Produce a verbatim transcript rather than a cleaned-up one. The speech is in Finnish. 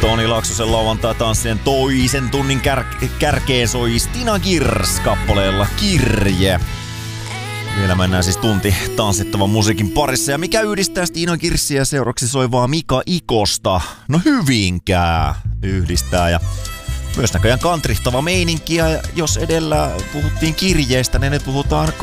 Toni Laaksosen lauantai-tanssien toisen tunnin kär- kärkeen soi Stina Girs kappaleella Kirje. Vielä mennään siis tunti tanssittavan musiikin parissa. Ja mikä yhdistää Stina Girsiä seuraavaksi soivaa Mika Ikosta? No Hyvinkää yhdistää ja myös näköjään kantrihtava meininki. Ja jos edellä puhuttiin kirjeestä, niin nyt puhutaan